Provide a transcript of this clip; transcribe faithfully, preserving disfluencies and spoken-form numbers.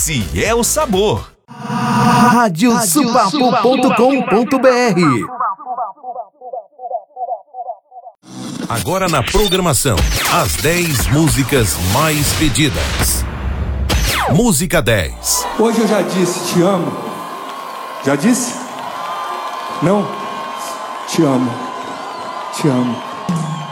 esse é o sabor. rádio supapu ponto com ponto br. Agora na programação, as dez músicas mais pedidas. Música dez. Hoje eu já disse te amo. Já disse? Não? Te amo. Te amo.